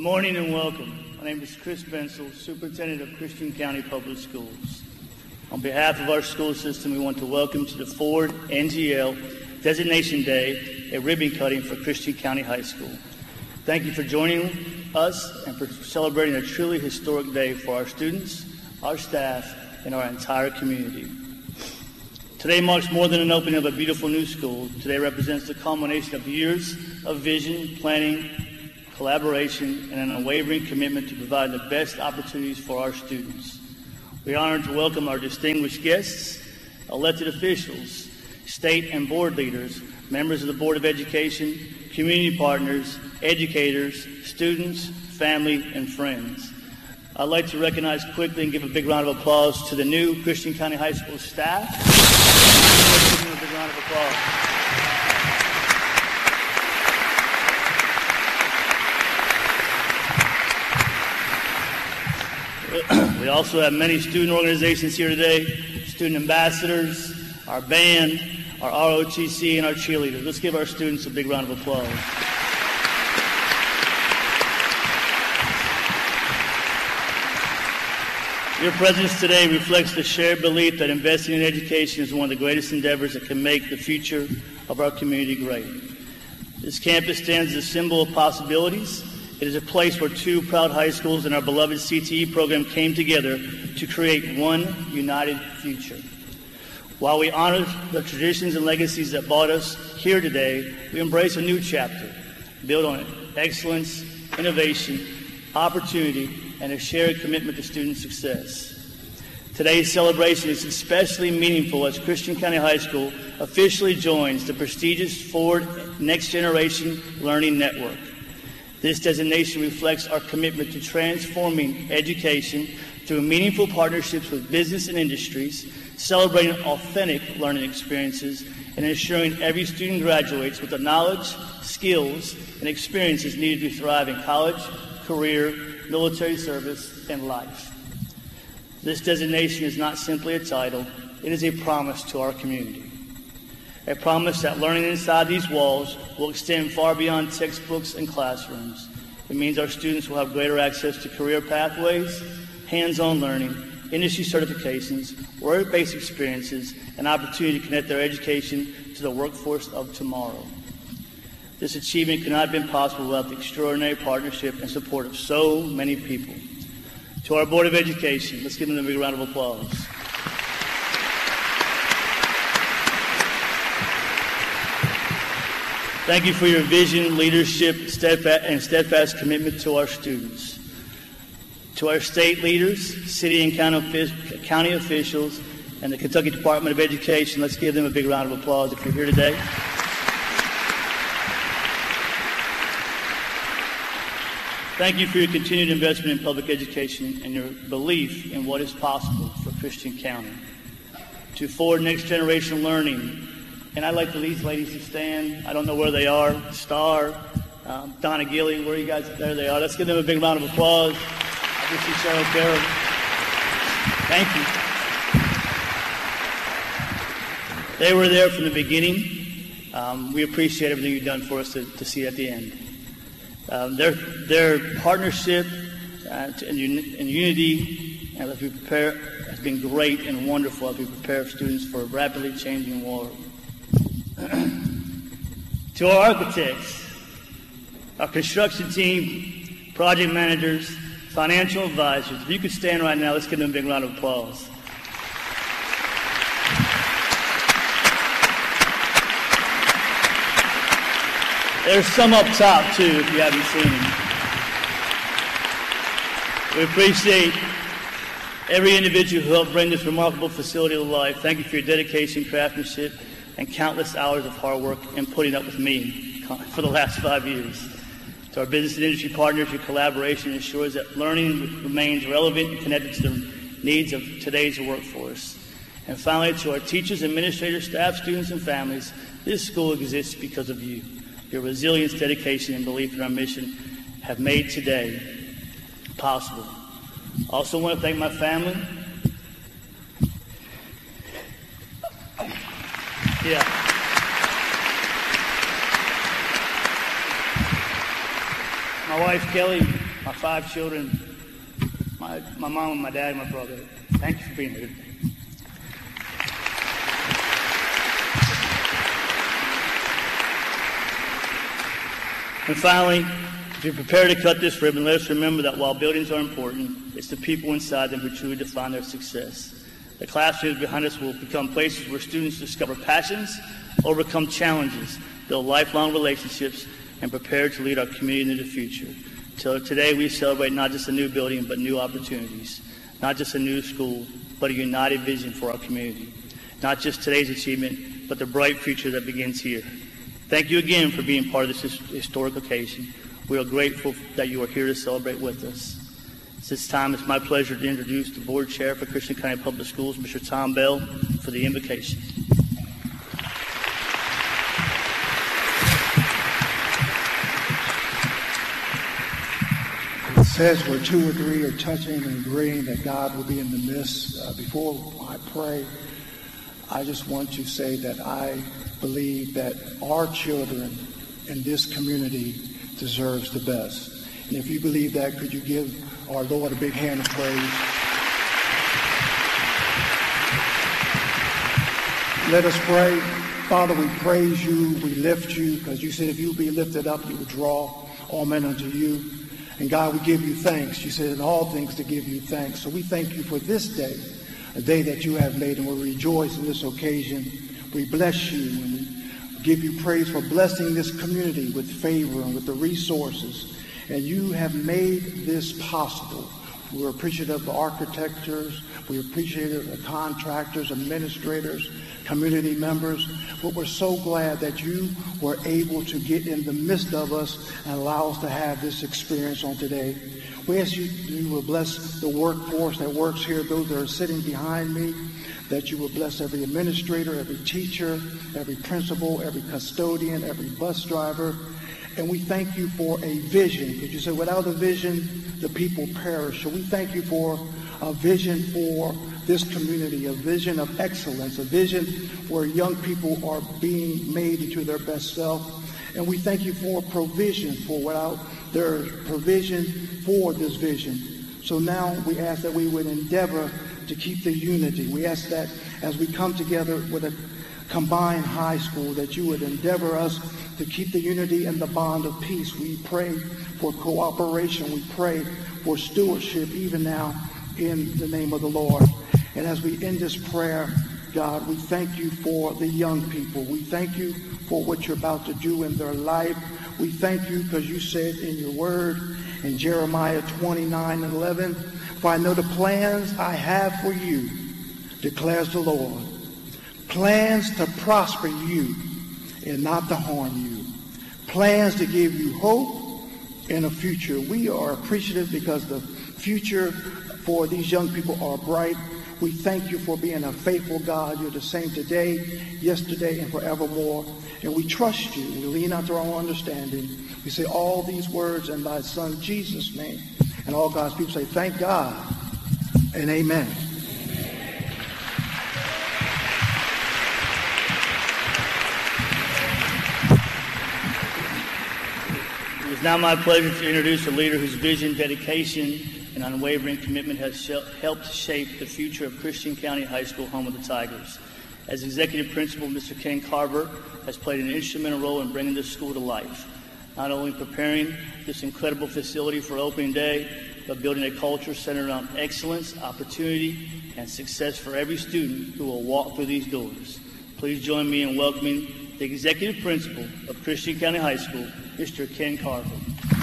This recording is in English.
morning and welcome. My name is Chris Bensel, Superintendent of Christian County Public Schools. On behalf of our school system, we want to welcome you to the Ford NGL Designation Day, a ribbon cutting for Christian County High School. Thank you for joining us and for celebrating a truly historic day for our students, our staff, and our entire community. Today marks more than an opening of a beautiful new school. Today represents the culmination of years of vision, planning, collaboration, and an unwavering commitment to provide the best opportunities for our students. We are honored to welcome our distinguished guests, elected officials, state and board leaders, members of the Board of Education, community partners, educators, students, family, and friends. I'd like to recognize quickly and give a big round of applause to the new Christian County High School staff. Give them a big round of applause. We also have many student organizations here today, student ambassadors, our band, our ROTC, and our cheerleaders. Let's give our students a big round of applause. Your presence today reflects the shared belief that investing in education is one of the greatest endeavors that can make the future of our community great. This campus stands as a symbol of possibilities. It is a place where two proud high schools and our beloved CTE program came together to create one united future. While we honor the traditions and legacies that brought us here today, we embrace a new chapter, built on excellence, innovation, opportunity, and a shared commitment to student success. Today's celebration is especially meaningful as Christian County High School officially joins the prestigious Ford Next Generation Learning Network. This designation reflects our commitment to transforming education through meaningful partnerships with business and industries, celebrating authentic learning experiences, and ensuring every student graduates with the knowledge, skills, and experiences needed to thrive in college, career, military service, and life. This designation is not simply a title, it is a promise to our community. A promise that learning inside these walls will extend far beyond textbooks and classrooms. It means our students will have greater access to career pathways, hands-on learning, industry certifications, work-based experiences, and opportunity to connect their education to the workforce of tomorrow. This achievement could not have been possible without the extraordinary partnership and support of so many people. To our Board of Education, let's give them a big round of applause. Thank you for your vision, leadership, steadfast commitment to our students. To our state leaders, city and county officials, and the Kentucky Department of Education, let's give them a big round of applause if you're here today. Thank you for your continued investment in public education and your belief in what is possible for Christian County. To Ford Next Generation Learning, and I'd like for these ladies to stand. I don't know where they are. Star, Donna Gilly, where are you guys? There they are. Let's give them a big round of applause. I just see Cheryl Carroll. Thank you. They were there from the beginning. We appreciate everything you've done for us to see at the end. Their partnership and unity as we prepare has been great and wonderful as we prepare students for a rapidly changing world. To our architects, our construction team, project managers, financial advisors, if you could stand right now, let's give them a big round of applause. There's some up top, too, if you haven't seen them. We appreciate every individual who helped bring this remarkable facility to life. Thank you for your dedication, craftsmanship, and countless hours of hard work and putting up with me for the last 5 years. To our business and industry partners, your collaboration ensures that learning remains relevant and connected to the needs of today's workforce. And finally, to our teachers, administrators, staff, students, and families, this school exists because of you. Your resilience, dedication, and belief in our mission have made today possible. I also want to thank my family. My wife, Kelly, my 5 children, my mom and my dad and my brother. Thank you for being here today. And finally, as we prepare to cut this ribbon, let us remember that while buildings are important, it's the people inside them who truly define their success. The classrooms behind us will become places where students discover passions, overcome challenges, build lifelong relationships, and prepare to lead our community into the future. So today we celebrate not just a new building, but new opportunities. Not just a new school, but a united vision for our community. Not just today's achievement, but the bright future that begins here. Thank you again for being part of this historic occasion. We are grateful that you are here to celebrate with us. At this time, it's my pleasure to introduce the Board Chair for Christian County Public Schools, Mr. Tom Bell, for the invocation. It says where 2 or 3 are touching and agreeing that God will be in the midst. Before I pray, I just want to say that I believe that our children in this community deserves the best. And if you believe that, could you give our Lord a big hand of praise? Let us pray. Father, we praise you, we lift you, because you said if you be lifted up, you would draw all men unto you. And God, we give you thanks. You said in all things to give you thanks. So we thank you for this day, a day that you have made, and we rejoice in this occasion. We bless you, and we give you praise for blessing this community with favor and with the resources. And you have made this possible. We're appreciative of the architects. We're appreciative of the contractors, administrators, community members. But we're so glad that you were able to get in the midst of us and allow us to have this experience on today. We ask you will bless the workforce that works here, those that are sitting behind me, that you will bless every administrator, every teacher, every principal, every custodian, every bus driver. And we thank you for a vision, because you said without a vision, the people perish. So we thank you for a vision for this community, a vision of excellence, a vision where young people are being made into their best self. And we thank you for provision, for without their provision for this vision. So now we ask that we would endeavor to keep the unity. We ask that as we come together with a combined high school, that you would endeavor us to keep the unity and the bond of peace. We pray for cooperation. We pray for stewardship even now in the name of the Lord. And as we end this prayer, God, we thank you for the young people. We thank you for what you're about to do in their life. We thank you because you said in your word in Jeremiah 29:11, "For I know the plans I have for you, declares the Lord. Plans to prosper you and not to harm you. Plans to give you hope and a future." We are appreciative because the future for these young people are bright. We thank you for being a faithful God. You're the same today, yesterday, and forevermore. And we trust you. We lean out to our own understanding. We say all these words in thy Son Jesus' name. And all God's people say, thank God and amen. It is now my pleasure to introduce a leader whose vision, dedication, and unwavering commitment has helped shape the future of Christian County High School, home of the Tigers. As executive principal, Mr. Ken Carver has played an instrumental role in bringing this school to life, not only preparing this incredible facility for opening day, but building a culture centered around excellence, opportunity, and success for every student who will walk through these doors. Please join me in welcoming the executive principal of Christian County High School, Mr. Ken Carver.